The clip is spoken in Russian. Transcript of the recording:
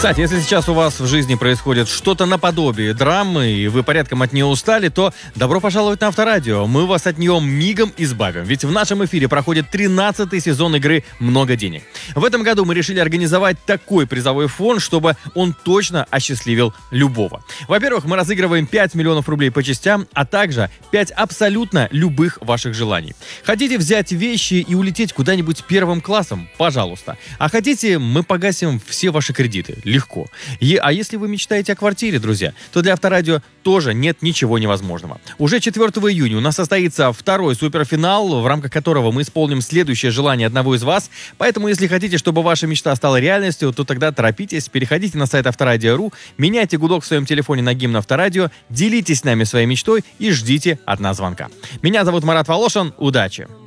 Кстати, если сейчас у вас в жизни происходит что-то наподобие драмы, и вы порядком от нее устали, то добро пожаловать на Авторадио. Мы вас от нее мигом избавим. Ведь в нашем эфире проходит 13-й сезон игры «Много денег». В этом году мы решили организовать такой призовой фонд, чтобы он точно осчастливил любого. Во-первых, мы разыгрываем 5 миллионов рублей по частям, а также 5 абсолютно любых ваших желаний. Хотите взять вещи и улететь куда-нибудь первым классом? Пожалуйста. А хотите, мы погасим все ваши кредиты? Легко. А если вы мечтаете о квартире, друзья, то для Авторадио тоже нет ничего невозможного. Уже 4 июня у нас состоится второй суперфинал, в рамках которого мы исполним следующее желание одного из вас. Поэтому, если хотите, чтобы ваша мечта стала реальностью, то тогда торопитесь, переходите на сайт Авторадио.ру, меняйте гудок в своем телефоне на гимн Авторадио, делитесь с нами своей мечтой и ждите от нас звонка. Меня зовут Марат Волошин. Удачи!